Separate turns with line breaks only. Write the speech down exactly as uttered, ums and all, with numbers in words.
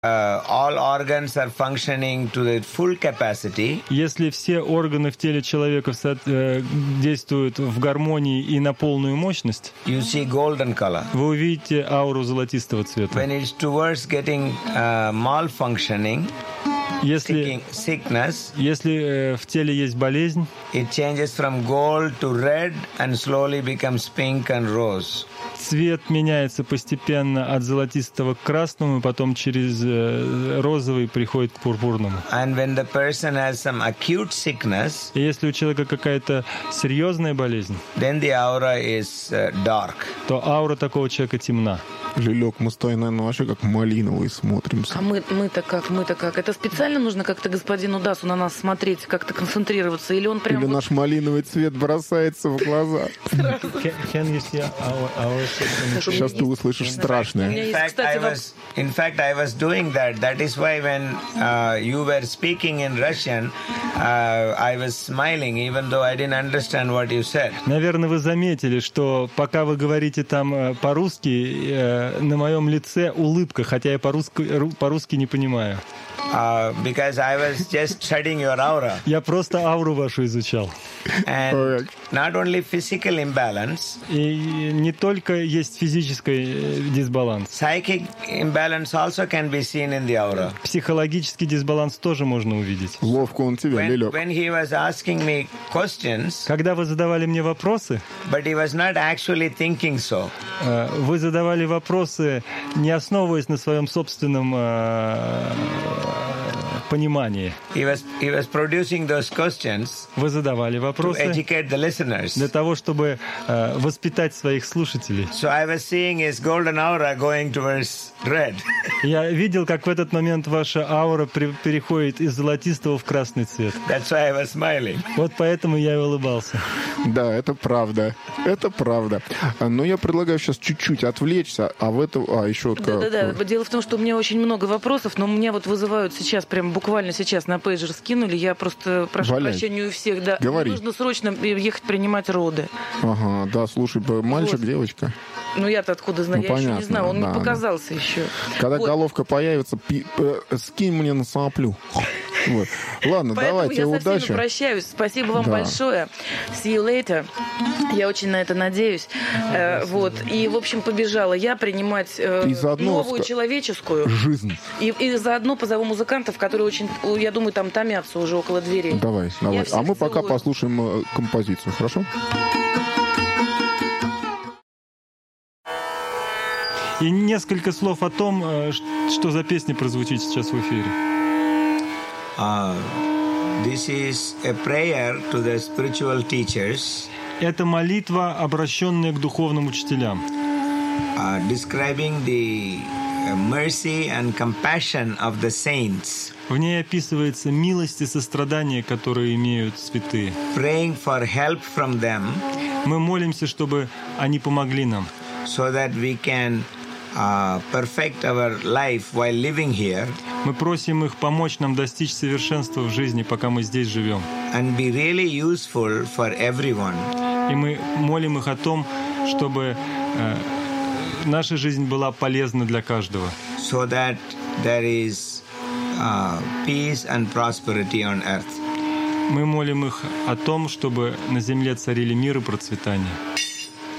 Uh, all organs are functioning to the full capacity,
если все органы в теле человека э, действуют в гармонии и на полную мощность,
you see golden color.
Вы увидите ауру золотистого цвета.
When it's towards getting uh, malfunctioning,
если,
sickness,
если э, в теле есть болезнь,
it changes from gold to red and slowly becomes pink and rose.
Цвет меняется постепенно от золотистого к красному, и потом через э, розовый приходит к пурпурному.
And when the person has some acute sickness,
и если у человека какая-то серьезная болезнь,
then the aura is uh, dark.
То аура такого человека темна.
Лилек, мы стоим, наверное, вообще как малиновые смотримся.
А мы, мы-то как, мы-то как? Это специально нужно как-то господину Дасу на нас смотреть, как-то концентрироваться? Или он прям...
Или вот... наш малиновый цвет бросается в глаза? Сейчас ты услышишь страшное.
In fact, I was, in fact, I was doing that. That is why when uh, you were speaking in Russian, uh, I was smiling, even though I didn't understand what you said.
Наверное, вы заметили, что пока вы говорите там по-русски, на моем лице улыбка, хотя я по-русски, по-русски не понимаю.
Uh, because I was just studying your aura.
Я просто ауру вашу изучал.
And not only physical imbalance.
И не только есть физический дисбаланс.
Psychic imbalance also can be seen in the aura.
Психологический дисбаланс тоже можно увидеть.
Ловко он тебя, Лилек.
When he was asking me questions.
Когда вы задавали мне вопросы.
But he was not actually thinking so.
Вы задавали вопросы, не основываясь на своем собственном понимании.
He was, he was producing those questions
Вы задавали вопросы
to educate the listeners.
Для того, чтобы uh, воспитать своих слушателей.
So I was seeing his golden aura going towards red.
Я видел, как в этот момент ваша аура при, переходит из золотистого в красный цвет.
That's why I was smiling.
Вот поэтому я и улыбался.
Да, это правда. Это правда. Но я предлагаю сейчас чуть-чуть отвлечься, а в этом... А, еще вот...
Да-да-да. Дело в том, что у меня очень много вопросов, но меня вот вызывают сейчас, прям буквально сейчас на пейджер скинули. Я просто прошу
Валяй.
прощения у всех. Да.
Говори.
Нужно срочно ехать принимать роды.
Ага, да, слушай, мальчик, вот. Девочка.
Ну я-то откуда знаю?
Ну,
я
понятно,
еще не знаю, он
да,
не показался да. еще.
Когда
вот.
Головка появится, пи- э, скинь мне на соплю. Вот. Ладно,
поэтому
давайте,
я
удачи.
со всеми прощаюсь. Спасибо вам
да.
большое. See you later. Я очень на это надеюсь. Э, вот. И, в общем, побежала я принимать э, новую человеческую
жизнь.
И, и заодно позову музыкантов, которые очень, я думаю, там томятся уже около дверей.
Давай, давай. А мы
целую.
пока послушаем композицию, хорошо?
И несколько слов о том, что за песня прозвучит сейчас в эфире.
Uh, this is a prayer to the spiritual teachers.
Это молитва, обращенная к духовным учителям.
Uh, describing the mercy and compassion of the saints.
В ней описывается милость и сострадание, которые имеют святые.
Praying for help from them.
Мы молимся, чтобы они помогли нам.
So that we can Uh, perfect our life while living here.
Мы просим их помочь нам достичь совершенства в жизни, пока мы здесь живем.
And be really useful for everyone.
И мы молим их о том, чтобы э, наша жизнь была полезна для каждого.
So that there is uh, peace and prosperity on earth.
Мы молим их о том, чтобы на земле царили мир и процветание.